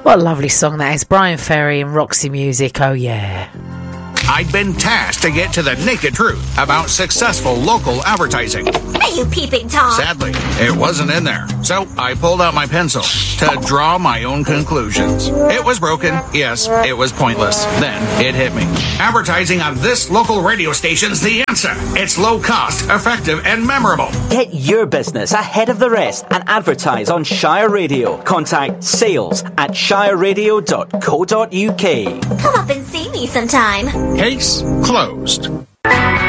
What a lovely song that is. Brian Ferry and Roxy Music, oh yeah. I'd been tasked to get to the naked truth about successful local advertising. Are you peeping Tom? Sadly, it wasn't in there. So I pulled out my pencil to draw my own conclusions. It was broken. Yes, it was pointless. Then it hit me. Advertising on this local radio station's the answer. It's low cost, effective, and memorable. Get your business ahead of the rest and advertise on Shire Radio. Contact sales@shireradio.co.uk. Come up and see me sometime. Case closed.